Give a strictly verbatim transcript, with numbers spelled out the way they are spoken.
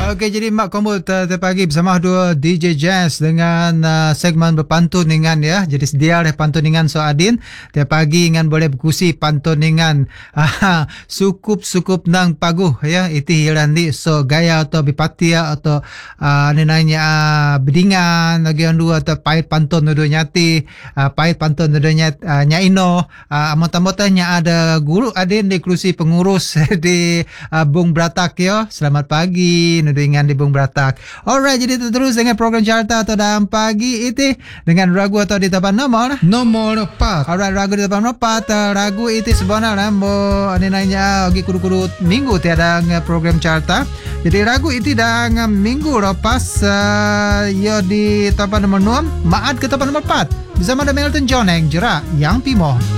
Okey, jadi Mak Combo terpagi bersama dua D J Jazz dengan uh, segmen berpantun dengan ya. Jadi sedia oleh pantun dengan So Adin. Tiap pagi dengan boleh berkusi pantun dengan uh, sukup-sukup nang paguh ya. Itu hilang di so gaya atau bipatia atau uh, nanya uh, bedingan lagi yang dua atau pahit pantun dua nyati uh, pahit pantun dua nyat uh, nyaino uh, amot-amotnya ada guru Adin di kerusi pengurus di uh, Bung Bratak ya. Selamat pagi dengan di Bung Bratak. Alright, jadi terus dengan program carta atau dalam pagi itu dengan ragu atau di depan nomor nomor empat. Alright, ragu di depan nomor empat. Ragu itu sebenarnya bo ini nanya lagi kudu-kudu minggu tiada program carta. Jadi ragu itu dengan minggu lepas uh, ya di tempat nomor enam, maat ke tempat nomor empat. Bersama ada Melton John yang jerak yang pimo.